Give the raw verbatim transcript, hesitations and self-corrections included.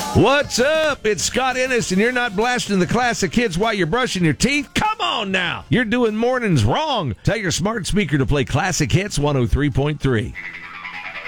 What's up? It's Scott Ennis, and you're not blasting the classic hits while you're brushing your teeth? Come on now! You're doing mornings wrong. Tell your smart speaker to play Classic Hits one oh three point three.